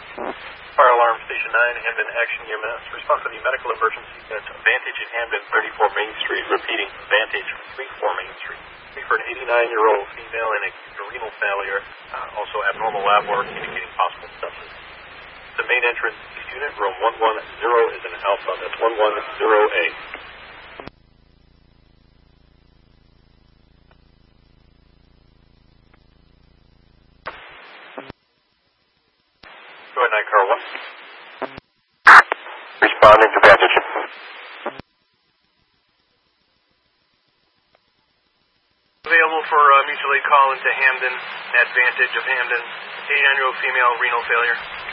Fire alarm station 9, Hamden Action EMS. Respond for the medical emergency at Vantage at Hamden, 34 Main Street. Repeating, Vantage, 34 Main Street. For an 89-year-old female in a renal failure, also abnormal lab work indicating possible sepsis. The main entrance east unit, room 110 is an alpha. That's 110A. Go ahead, 9 car 1. Responding to Vantage. Available for mutual aid call into Hamden, Advantage of Hamden, 89-year-old female renal failure.